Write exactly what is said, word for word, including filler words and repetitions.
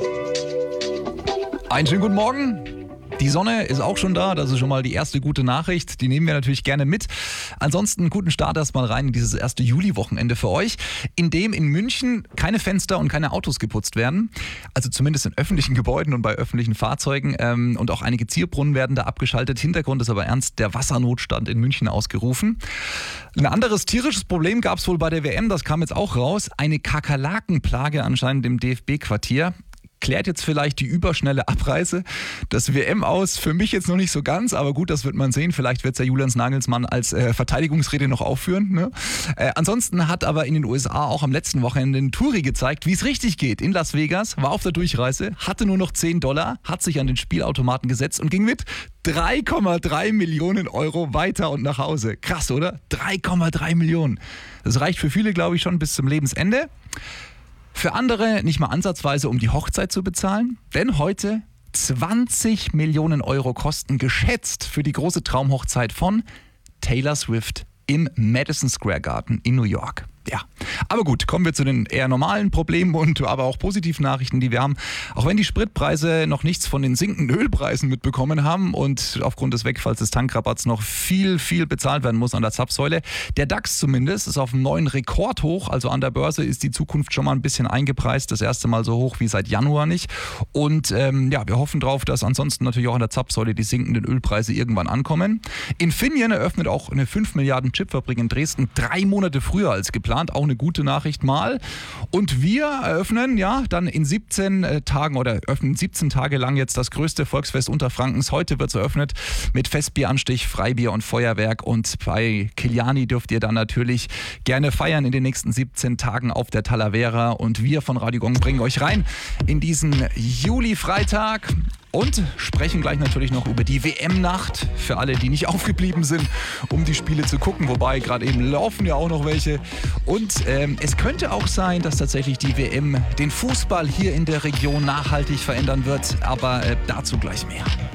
Einen schönen guten Morgen. Die Sonne ist auch schon da, das ist schon mal die erste gute Nachricht. Die nehmen wir natürlich gerne mit. Ansonsten einen guten Start erstmal rein in dieses erste Juli-Wochenende für euch, in dem in München keine Fenster und keine Autos geputzt werden. Also zumindest in öffentlichen Gebäuden und bei öffentlichen Fahrzeugen. Ähm, und auch einige Zierbrunnen werden da abgeschaltet. Hintergrund ist aber ernst, der Wassernotstand in München ausgerufen. Ein anderes tierisches Problem gab es wohl bei der W M, das kam jetzt auch raus. Eine Kakerlakenplage anscheinend im D F B-Quartier. Klärt jetzt vielleicht die überschnelle Abreise das W M aus. Für mich jetzt noch nicht so ganz, aber gut, das wird man sehen. Vielleicht wird es ja Julian Nagelsmann als äh, Verteidigungsrede noch aufführen. Ne? Äh, ansonsten hat aber in den U S A auch am letzten Wochenende ein Touri gezeigt, wie es richtig geht. In Las Vegas, war auf der Durchreise, hatte nur noch zehn Dollar, hat sich an den Spielautomaten gesetzt und ging mit drei Komma drei Millionen Euro weiter und nach Hause. Krass, oder? drei Komma drei Millionen. Das reicht für viele, glaube ich, schon bis zum Lebensende. Für andere nicht mal ansatzweise, um die Hochzeit zu bezahlen, denn heute zwanzig Millionen Euro Kosten geschätzt für die große Traumhochzeit von Taylor Swift im Madison Square Garden in New York. Ja, aber gut, kommen wir zu den eher normalen Problemen und aber auch positiven Nachrichten, die wir haben. Auch wenn die Spritpreise noch nichts von den sinkenden Ölpreisen mitbekommen haben und aufgrund des Wegfalls des Tankrabatts noch viel, viel bezahlt werden muss an der Zapfsäule. Der DAX zumindest ist auf einem neuen Rekordhoch, also an der Börse ist die Zukunft schon mal ein bisschen eingepreist. Das erste Mal so hoch wie seit Januar nicht. Und ähm, ja, wir hoffen drauf, dass ansonsten natürlich auch an der Zapfsäule die sinkenden Ölpreise irgendwann ankommen. Infineon eröffnet auch eine fünf Milliarden Chipfabrik in Dresden drei Monate früher als geplant. Auch eine gute Nachricht mal. Und wir eröffnen ja dann in siebzehn Tagen oder öffnen siebzehn Tage lang jetzt das größte Volksfest Unterfrankens. Heute wird es eröffnet mit Festbieranstich, Freibier und Feuerwerk. Und bei Kiliani dürft ihr dann natürlich gerne feiern in den nächsten siebzehn Tagen auf der Talavera. Und wir von Radio Gong bringen euch rein in diesen Juli-Freitag. Und sprechen gleich natürlich noch über die W M-Nacht für alle, die nicht aufgeblieben sind, um die Spiele zu gucken. Wobei gerade eben laufen ja auch noch welche. Und ähm, es könnte auch sein, dass tatsächlich die W M den Fußball hier in der Region nachhaltig verändern wird. Aber äh, dazu gleich mehr.